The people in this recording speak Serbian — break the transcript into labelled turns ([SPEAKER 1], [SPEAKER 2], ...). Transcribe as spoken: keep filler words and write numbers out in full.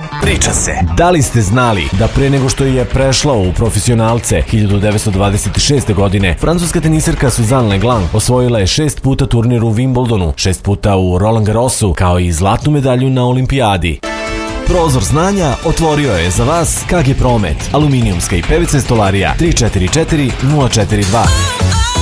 [SPEAKER 1] Priča se.
[SPEAKER 2] Da li ste znali da pre nego što je prešla u profesionalce hiljadu devetsto dvadeset šeste. godine, francuska teniserka Suzanne Lenglen osvojila je šest puta turnir u Wimbledonu, šest puta u Roland Garrosu, kao i zlatnu medalju na olimpijadi. Prozor znanja otvorio je za vas K G Promet, aluminijumska i P V C stolarija tri četiri četiri nula četiri dva.